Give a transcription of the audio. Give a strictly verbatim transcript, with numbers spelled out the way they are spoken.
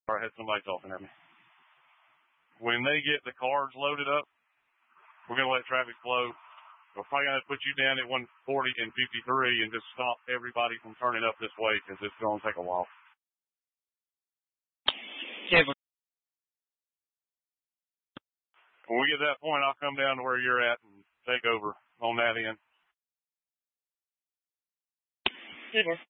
I had somebody talking at me. When they get the cars loaded up, we're going to let traffic flow. We're probably going to put you down at one forty and fifty-three and just stop everybody from turning up this way because it's going to take a while. Yeah, but when we get to that point, I'll come down to where you're at and take over on that end. Yeah,